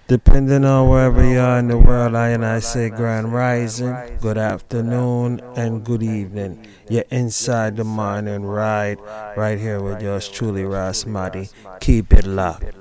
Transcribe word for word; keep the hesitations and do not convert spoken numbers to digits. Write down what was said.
Depending on wherever you are in the world, I and I say grand rising, good afternoon, and good evening. You're inside the morning ride, right here with yours truly, Ras Mahdi. Keep it locked.